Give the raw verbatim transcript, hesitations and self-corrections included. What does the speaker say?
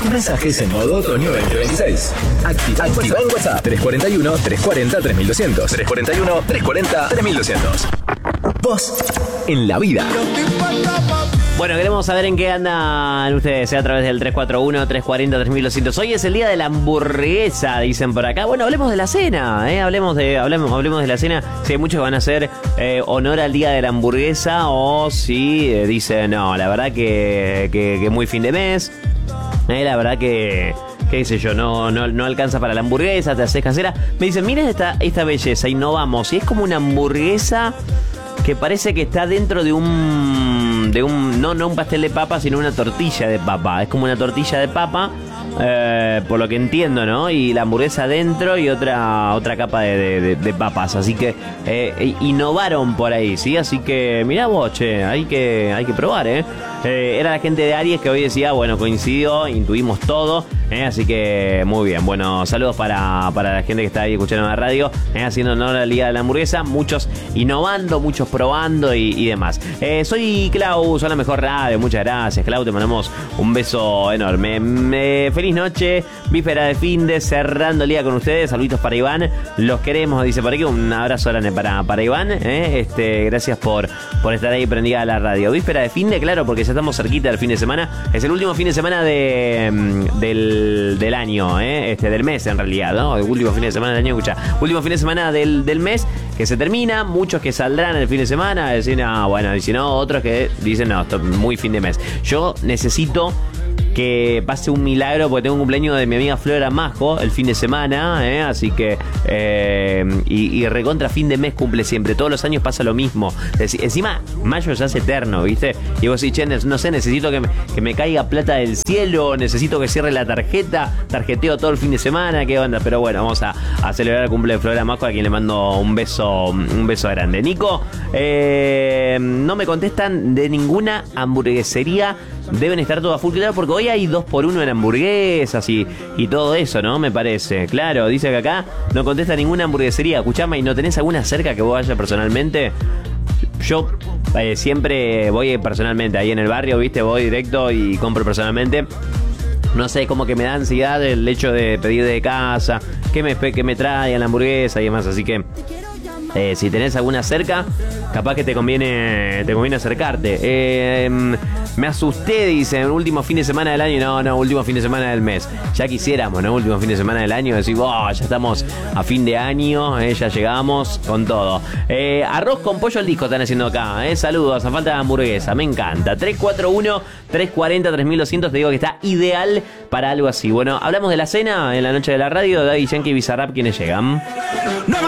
Mensajes en modo otoño veinte veintiséis. Activa, activa en WhatsApp tres cuatro uno, tres cuatro cero, tres mil doscientos. tres cuatro uno, tres cuatro cero, tres mil doscientos. Vos en la vida. Bueno, queremos saber en qué andan ustedes, ¿eh? A través del tres cuatro uno, tres cuatro cero, tres mil doscientos. Hoy es el día de la hamburguesa, dicen por acá. Bueno, hablemos de la cena, ¿eh? Hablemos de, hablemos, hablemos de la cena. Si hay muchos que van a hacer eh, honor al día de la hamburguesa, o si eh, dicen, no, la verdad que, que, que muy fin de mes. Eh, la verdad que, qué sé yo, no, no, no alcanza para la hamburguesa, te haces casera. Me dicen, miren esta, esta belleza, innovamos. Y es como una hamburguesa que parece que está dentro de un... de un no, no un pastel de papa, sino una tortilla de papa. Es como una tortilla de papa, eh, por lo que entiendo, ¿no? Y la hamburguesa adentro y otra otra capa de, de, de, de papas. Así que eh, innovaron por ahí, ¿sí? Así que mirá vos, che, hay que, hay que probar, ¿eh? Eh, era la gente de Aries que hoy decía, bueno, coincidió, intuimos todo, eh, así que muy bien. Bueno, saludos para, para la gente que está ahí escuchando la radio, eh, haciendo honor a la Liga de la Hamburguesa, muchos innovando, muchos probando y, y demás. Eh, soy Clau, soy la mejor radio, muchas gracias, Clau, te mandamos un beso enorme. Me, feliz noche, víspera de fin de, cerrando el día con ustedes, saluditos para Iván, los queremos, dice por aquí, un abrazo grande para, para Iván, eh, este, gracias por, por estar ahí prendida a la radio. Víspera de fin de, claro, porque ya estamos cerquita del fin de semana. Es el último fin de semana de, del, del año, ¿eh? este, del mes en realidad, ¿no? El último fin de semana del año, escucha. Último fin de semana del, del mes que se termina. Muchos que saldrán el fin de semana, decir, ah, bueno, y si no, otros que dicen, no, esto es muy fin de mes. Yo necesito que pase un milagro porque tengo un cumpleaños de mi amiga Flora Majo el fin de semana, ¿eh? Así que eh, y, y recontra fin de mes cumple siempre, todos los años pasa lo mismo. Es, encima mayo ya es eterno, ¿viste? Y vos decís, che, no sé, necesito que me, que me caiga plata del cielo, necesito que cierre la tarjeta, tarjeteo todo el fin de semana, qué onda. Pero bueno, vamos a, a celebrar el cumple de Flora Majo, a quien le mando un beso, un beso grande. Nico, eh, no me contestan de ninguna hamburguesería. Deben estar todas full, claro, porque hoy hay dos por uno en hamburguesas y, y todo eso, ¿no? Me parece. Claro, dice que acá no contesta ninguna hamburguesería. Escuchame, ¿y no tenés alguna cerca que vos vayas personalmente? Yo eh, siempre voy personalmente ahí en el barrio, ¿viste? Voy directo y compro personalmente. No sé, como que me da ansiedad el hecho de pedir de casa, que me, que me traigan la hamburguesa y demás, así que... Eh, si tenés alguna cerca, capaz que te conviene te conviene acercarte. Eh, me asusté, dice, el último fin de semana del año. No, no, último fin de semana del mes. Ya quisiéramos, ¿no? Último fin de semana del año. Decir, oh, ya estamos a fin de año, eh, ya llegamos con todo. Eh, arroz con pollo al disco están haciendo acá. Eh. Saludos, a falta de hamburguesa, me encanta. tres cuatro uno, tres cuatro cero, tres mil doscientos, te digo que está ideal para algo así. Bueno, hablamos de la cena en la noche de la radio. Daddy Yankee y Bizarrap, ¿quiénes llegan?